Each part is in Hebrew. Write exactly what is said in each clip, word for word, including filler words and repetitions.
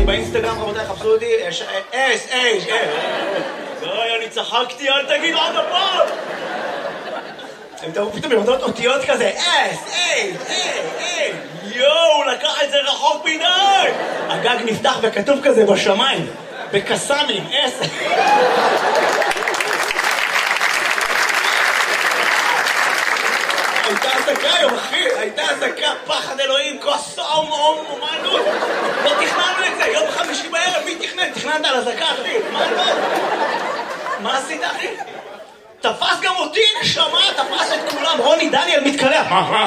באינסטגרם, רבותיי, חפשו אותי, אס, אס, אס. אוי, אני צחקתי, אל תגיד עוד הפעם. הם תראו פתאום יורדות אותיות כזה, אס, אס, אס, יואו, הוא לקח את זה רחוק מדי. הגג נפתח וכתוב כזה בשמיים, בקסמים, אס. הייתה עסקה היום, אחי, הייתה עסקה, פחד אלוהים, כוס אום אום אומנות. לא תכננו את זה, יום חמישי בערב, מי תכנן? תכננת על עסקה, אחי, מה לא? מה עשית, אחי? תפס גם אותי, נשמה, תפס את כולם, רוני דניאל מתקלח.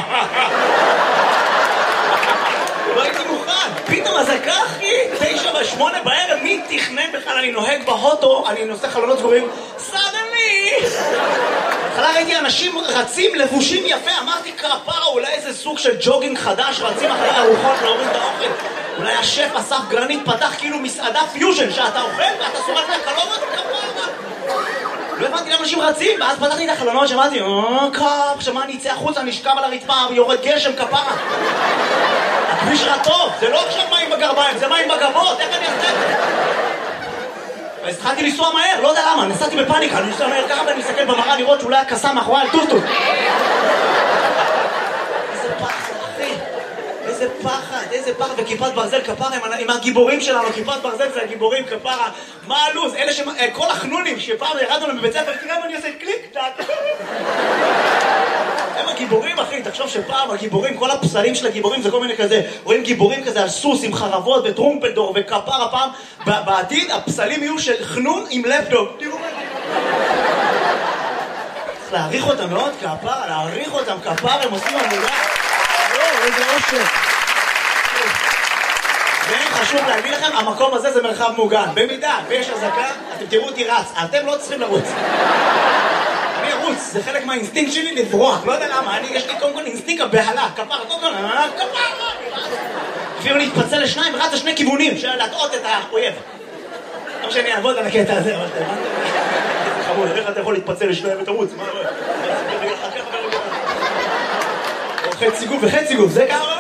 לא הייתי מוכן, פתאום עסקה, אחי, תשע ושמונה בערב, מי תכנן בכלל? אני נוהג בהוטו, אני נושא חלונות סגורים, סדני! התחלה ראיתי אנשים רצים לבושים יפה, אמרתי כפרה, אולי איזה סוג של ג'וגינג חדש, רצים אחרי ארוחות להוריד את האוכל. אולי השף אסף גרנית פתח כאילו מסעדה פיוז'ן, שאתה אוכל ואתה סורק מהקלומות, כפרה. לא הבנתי למה אנשים רצים, ואז פתחתי את החלונות, שמעתי, אה, קאפ, שמה אני אצא החוצה, נשכב על הרצפה, יורד גשם, כפרה. הכביש רע טוב, זה לא עכשיו מים בגרביים, זה מים בגבות, איך אני אעשה את זה? אז התחלתי לנסוע מהר, לא יודע למה, נסעתי בפאניקה, אני נוסע מהר ככה ואני מסתכל במראה לראות שאולי הקסה מאחורי על טוסטוס. איזה פחד, אחי, איזה פחד, איזה פחד, וכיפת ברזל כפרה עם הגיבורים שלנו, כיפת ברזל זה הגיבורים כפרה, מה הלו"ז, אלה ש... כל החנונים שפעם ירדנו להם בבית ספר, תראה מה אני עושה, קליק, טאט. הם הגיבורים, אחי, תחשוב שפעם הגיבורים, כל הפסלים של הגיבורים זה כל מיני כזה, רואים גיבורים כזה על סוס עם חרבות וטרומפלדור וכפרה פעם, בעתיד הפסלים יהיו של חנון עם לפטופ. תראו מה זה. צריך להעריך אותם מאוד כפרה, להעריך אותם כפרה, הם עושים עבודה. לא, איזה אושר. חשוב להגיד לכם, המקום הזה זה מרחב מוגן. במידה ויש הזקה, אתם תראו אותי רץ, אתם לא צריכים לרוץ. אני ארוץ, זה חלק מהאינסטינקט שלי לברוח, לא יודע למה, אני יש לי קודם כל אינסטינקט הבהלה, כפרה, קודם כל, כפרה! אפילו להתפצל לשניים, רץ לשני כיוונים, של להטעות את האויב. לא שאני אעבוד על הקטע הזה, אבל אתם, זה חמוד, איך אתה יכול להתפצל לשניים ותרוץ? מה, או חצי גוף וחצי גוף, זה ככה?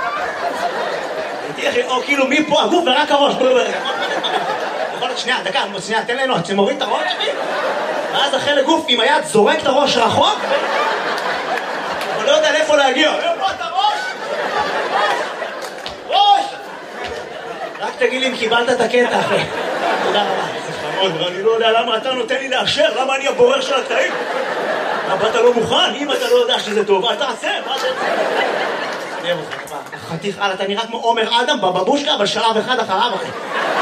או כאילו מפה הגוף ורק הראש. יכול להיות שנייה, דקה, שנייה, תן לנו, אתם מוריד את הראש שלי? ואז החלק גוף עם היד זורק את הראש רחוק? אבל לא יודע לאיפה להגיע. איפה את הראש? ראש! רק תגיד לי אם קיבלת את הקטע אחרי. תודה רבה. זה חמוד, אני לא יודע למה אתה נותן לי לאשר, למה אני הבורר של הקטעים? למה אתה לא מוכן? אם אתה לא יודע שזה טוב, אל תעשה, מה זה? אני אוהב אותך, חתיך, הלאה, אתה נראה כמו עומר אדם בבבושקה, אבל שלב אחד אחריו, אחי.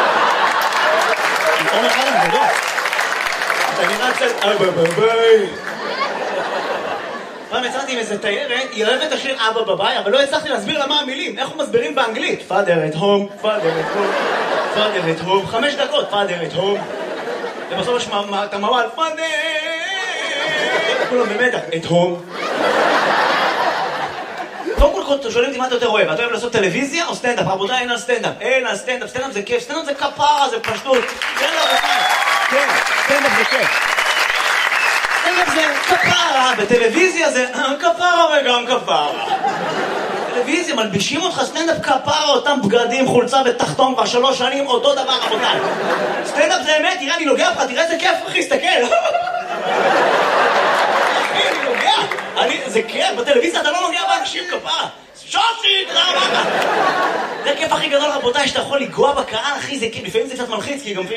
עומר אדם, זה לא. אתה נראה קצת... אבא בביי. פעם יצאתי עם איזה תיירת, היא אוהבת את השיר אבא בביי, אבל לא הצלחתי להסביר לה מה המילים, איך הוא מסבירים באנגלית. Father at home, Father at home, Father at home, חמש דקות, Father at home. ובסוף יש את המוואל, Father! כולם במתח, at home. קודם כל, אתם שואלים אותי מה אתה יותר אוהב, אתה אוהב לעשות טלוויזיה או סטנדאפ? רבותיי, אין על סטנדאפ, אין על סטנדאפ, סטנדאפ זה כיף, סטנדאפ זה כפרה, זה פשטות, אין לו רבותיי, כן, סטנדאפ זה כיף. סטנדאפ זה כפרה, בטלוויזיה זה כפרה וגם כפרה. טלוויזיה, מלבישים אותך סטנדאפ כפרה, אותם בגדים, חולצה ותחתון כבר שלוש שנים, אותו דבר רבותיי. סטנדאפ זה אמת, תראה, אני נוגע לך, תראה איזה כיף, אחי, סתכל. זה כיף, בטלוויזיה אתה לא נוגע באנשים כפרה. שושי, תודה רבה. זה הכיף הכי גדול רבותיי, שאתה יכול לגוע בקהל, אחי, זה כיף, לפעמים זה קצת מלחיץ, כי גם